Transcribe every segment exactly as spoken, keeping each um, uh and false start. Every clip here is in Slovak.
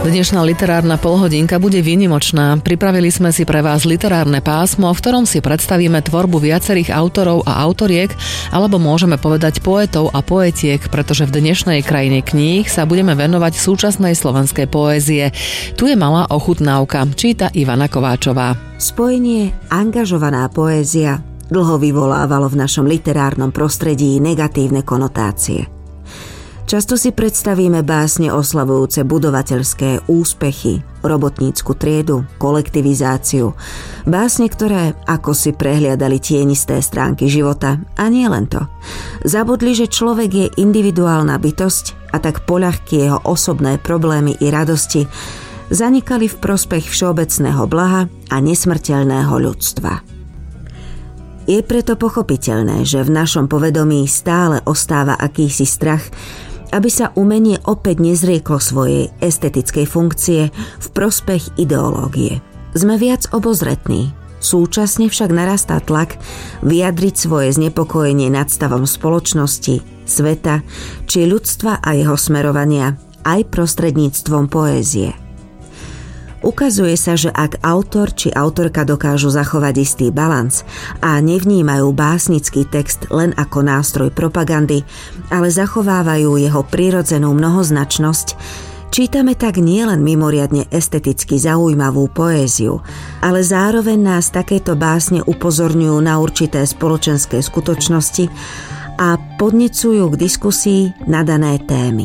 Dnešná literárna polhodinka bude výnimočná. Pripravili sme si pre vás literárne pásmo, v ktorom si predstavíme tvorbu viacerých autorov a autoriek, alebo môžeme povedať poetov a poetiek, pretože v dnešnej krajine kníh sa budeme venovať súčasnej slovenskej poézie. Tu je malá ochutnávka, číta Ivana Kováčová. Spojenie angažovaná poézia dlho vyvolávalo v našom literárnom prostredí negatívne konotácie. Často si predstavíme básne oslavujúce budovateľské úspechy, robotnícku triedu, kolektivizáciu. Básne, ktoré ako si prehliadali tienisté stránky života. A nie len to. Zabudli, že človek je individuálna bytosť a tak poľahky jeho osobné problémy i radosti zanikali v prospech všeobecného blaha a nesmrteľného ľudstva. Je preto pochopiteľné, že v našom povedomí stále ostáva akýsi strach, aby sa umenie opäť nezrieklo svojej estetickej funkcie v prospech ideológie. Sme viac obozretní, súčasne však narastá tlak vyjadriť svoje znepokojenie nad stavom spoločnosti, sveta či ľudstva a jeho smerovania aj prostredníctvom poézie. Ukazuje sa, že ak autor či autorka dokážu zachovať istý balans a nevnímajú básnický text len ako nástroj propagandy, ale zachovávajú jeho prirodzenú mnohoznačnosť, čítame tak nielen mimoriadne esteticky zaujímavú poéziu, ale zároveň nás takéto básne upozorňujú na určité spoločenské skutočnosti a podnecujú k diskusii na dané témy.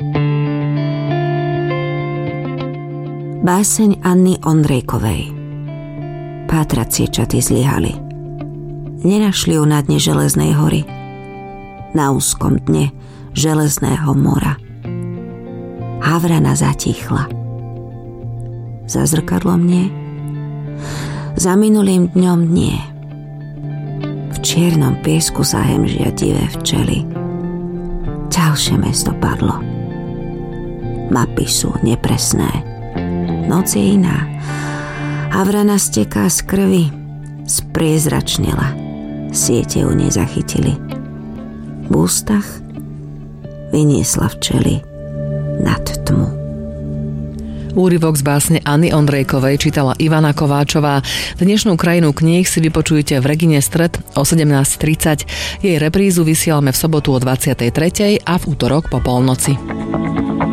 Báseň Anny Ondrejkovej. Pátracie čaty zlyhali. Nenašli ju na dne Železnej hory, na úzkom dne Železného mora. Havrana zatíchla. Za zrkadlom nie, za minulým dňom nie. V čiernom piesku sa hemžia divé včely. Ďalšie mesto padlo. Mapy sú nepresné. Noc je iná. Havrana steká z krvi, spriezračnela. Siete ju nezachytili. V ústach vyniesla včely nad tmu. Úryvok z básne Anny Ondrejkovej čítala Ivana Kováčová. Dnešnú krajinu kníh si vypočujete v Regine Stred o sedemnásť tridsať. Jej reprízu vysielame v sobotu o dvadsiatej tretej a v útorok po polnoci.